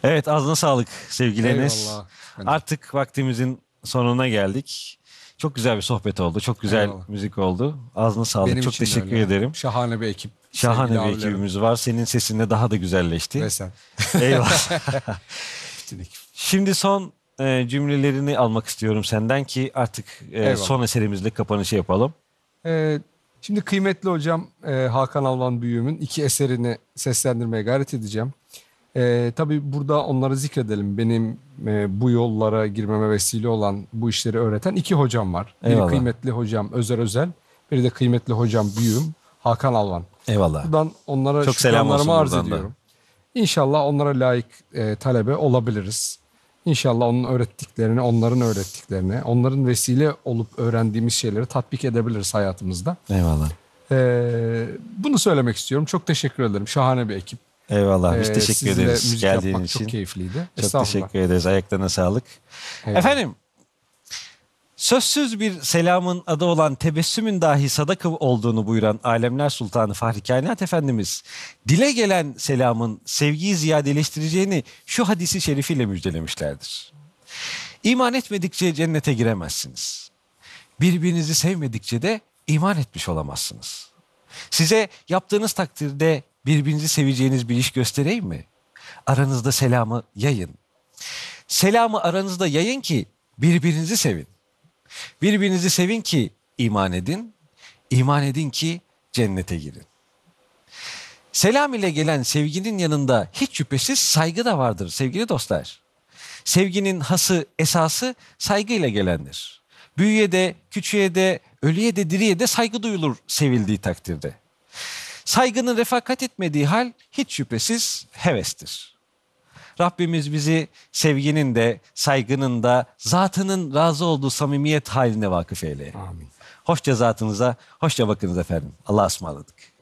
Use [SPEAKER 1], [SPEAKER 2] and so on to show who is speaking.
[SPEAKER 1] Evet, ağzına sağlık sevgili Enes.
[SPEAKER 2] Eyvallah.
[SPEAKER 1] Artık vaktimizin sonuna geldik. Çok güzel bir sohbet oldu. Çok güzel
[SPEAKER 2] Eyvallah.
[SPEAKER 1] müzik oldu. Ağzına sağlık.
[SPEAKER 2] Benim
[SPEAKER 1] Çok
[SPEAKER 2] için de
[SPEAKER 1] teşekkür
[SPEAKER 2] öyle.
[SPEAKER 1] ederim.
[SPEAKER 2] Şahane bir ekip.
[SPEAKER 1] Şahane
[SPEAKER 2] Sevgili
[SPEAKER 1] bir
[SPEAKER 2] abilerim
[SPEAKER 1] ekibimiz var. Senin sesinle daha da güzelleşti.
[SPEAKER 2] ve sen.
[SPEAKER 1] Eyvallah.
[SPEAKER 2] Bütün ekip.
[SPEAKER 1] Şimdi son cümlelerini almak istiyorum senden ki artık
[SPEAKER 2] Eyvallah.
[SPEAKER 1] son eserimizle kapanışı yapalım.
[SPEAKER 2] Ee, Şimdi kıymetli hocam Hakan Alvan büyüğümün 2 eserini seslendirmeye gayret edeceğim. Tabii burada onları zikredelim. Benim bu yollara girmeme vesile olan, bu işleri öğreten 2 hocam var. Biri
[SPEAKER 1] Eyvallah.
[SPEAKER 2] kıymetli hocam Özer Özel, biri de kıymetli hocam büyüğüm Hakan Alvan.
[SPEAKER 1] Eyvallah.
[SPEAKER 2] Buradan onlara
[SPEAKER 1] Çok selam olsun
[SPEAKER 2] şükranlarımı arz
[SPEAKER 1] buradan da.
[SPEAKER 2] ediyorum. İnşallah onlara layık talebe olabiliriz. İnşallah onun öğrettiklerini, onların öğrettiklerini, onların vesile olup öğrendiğimiz şeyleri tatbik edebiliriz hayatımızda.
[SPEAKER 1] Eyvallah.
[SPEAKER 2] Bunu söylemek istiyorum. Çok teşekkür ederim. Şahane bir ekip.
[SPEAKER 1] Eyvallah. Biz teşekkür
[SPEAKER 2] Sizle
[SPEAKER 1] ederiz
[SPEAKER 2] müzik
[SPEAKER 1] geldiğin
[SPEAKER 2] yapmak
[SPEAKER 1] için.
[SPEAKER 2] çok keyifliydi.
[SPEAKER 1] Çok
[SPEAKER 2] Estağfurullah.
[SPEAKER 1] teşekkür ederiz. Ayaklarına sağlık.
[SPEAKER 2] Eyvallah.
[SPEAKER 1] Efendim, sözsüz bir selamın adı olan tebessümün dahi sadaka olduğunu buyuran Alemler Sultanı Fahri Kainat Efendimiz, dile gelen selamın sevgiyi ziyadeleştireceğini şu hadisi şerifiyle müjdelemişlerdir. İman etmedikçe cennete giremezsiniz. Birbirinizi sevmedikçe de iman etmiş olamazsınız. Size yaptığınız takdirde birbirinizi seveceğiniz bir iş göstereyim mi? Aranızda selamı yayın. Selamı aranızda yayın ki birbirinizi sevin. Birbirinizi sevin ki iman edin. İman edin ki cennete girin. Selam ile gelen sevginin yanında hiç şüphesiz saygı da vardır sevgili dostlar. Sevginin hası, esası saygıyla gelendir. Büyüye de, küçüğe de, ölüye de, diriye de saygı duyulur sevildiği takdirde. Saygının refakat etmediği hal hiç şüphesiz hevestir. Rabbimiz bizi sevginin de, saygının da, zatının razı olduğu samimiyet haline vakıf eyle.
[SPEAKER 2] Amin.
[SPEAKER 1] Hoşça zatınıza, hoşça bakınız efendim. Allah'a ısmarladık.